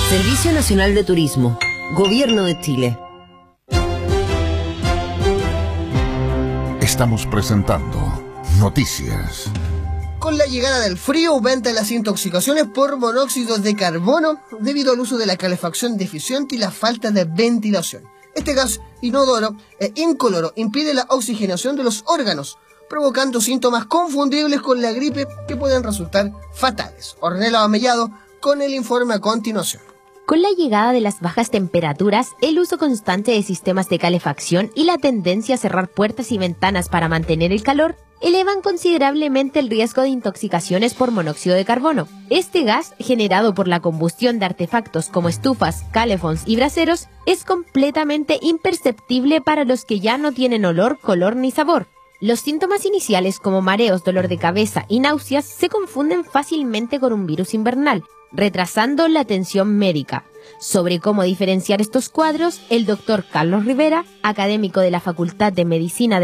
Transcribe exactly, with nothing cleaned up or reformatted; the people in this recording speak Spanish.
Servicio Nacional de Turismo, Gobierno de Chile. Estamos presentando Noticias. Con la llegada del frío aumentan las intoxicaciones por monóxido de carbono debido al uso de la calefacción deficiente y la falta de ventilación. Este gas inodoro e incoloro impide la oxigenación de los órganos, provocando síntomas confundibles con la gripe que pueden resultar fatales. Ornella Mellado con el informe a continuación. Con la llegada de las bajas temperaturas, el uso constante de sistemas de calefacción y la tendencia a cerrar puertas y ventanas para mantener el calor elevan considerablemente el riesgo de intoxicaciones por monóxido de carbono. Este gas, generado por la combustión de artefactos como estufas, calefons y braseros, es completamente imperceptible para los que ya no tienen olor, color ni sabor. Los síntomas iniciales como mareos, dolor de cabeza y náuseas se confunden fácilmente con un virus invernal, retrasando la atención médica. Sobre cómo diferenciar estos cuadros, el doctor Carlos Rivera, académico de la Facultad de Medicina